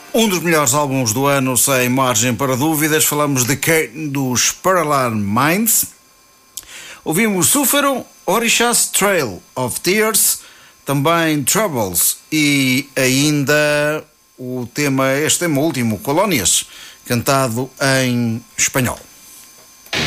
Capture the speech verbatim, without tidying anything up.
Um dos melhores álbuns do ano, sem margem para dúvidas. Falamos de quem? Dos Paralan Minds. Ouvimos Súfero, Orishas Trail of Tears, também Troubles e ainda o tema, este tema último, Colónias, cantado em espanhol.